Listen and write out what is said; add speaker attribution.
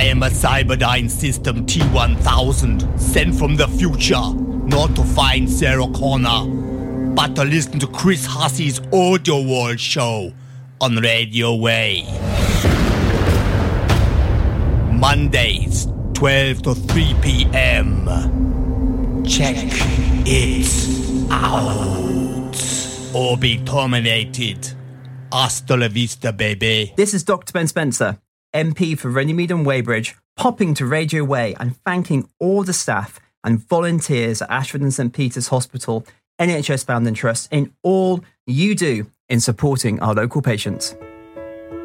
Speaker 1: am a Cyberdyne System T-1000, sent from the future, not to find Sarah Connor, but to listen to Chris Hussey's Audio World show on Radio Way. Mondays, 12 to 3 p.m. Check it out. Or be terminated. Hasta la vista, baby.
Speaker 2: This is Dr. Ben Spencer, MP for Runnymede and Weybridge, popping to Radio Way and thanking all the staff and volunteers at Ashford and St Peter's Hospital, NHS Founding Trust, in all you do in supporting our local patients.